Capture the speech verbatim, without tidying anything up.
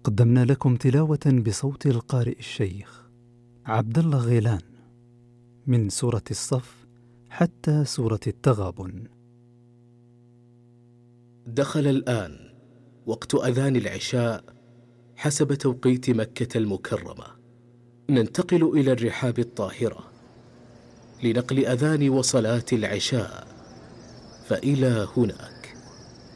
قدمنا لكم تلاوة بصوت القارئ الشيخ عبد الله غيلان من سورة الصف حتى سورة التغابن. دخل الآن وقت أذان العشاء حسب توقيت مكة المكرمة. ننتقل إلى الرحاب الطاهرة لنقل أذان وصلاة العشاء، فإلى هنا